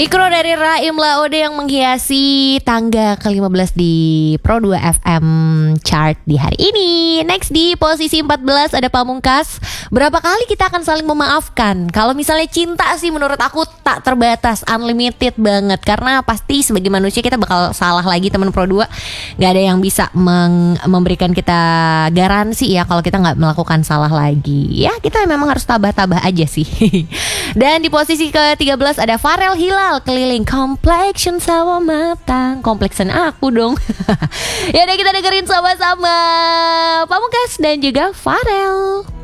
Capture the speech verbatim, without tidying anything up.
Ikro dari Raim Laode yang menghiasi tangga ke lima belas di Pro dua F M chart di hari ini. Next di posisi empat belas ada Pamungkas. Berapa kali kita akan saling memaafkan? Kalau misalnya cinta sih menurut aku tak terbatas, unlimited banget. Karena pasti sebagai manusia kita bakal salah lagi teman Pro dua. Gak ada yang bisa meng- memberikan kita garansi ya kalau kita gak melakukan salah lagi. Ya kita memang harus tabah-tabah aja sih. Dan di posisi ke tiga belas ada Farel Hilal, Keliling Complexion Sawo Matang. Kompleksan aku dong. Ya udah kita dengerin sama-sama Pamungkas dan juga Farel.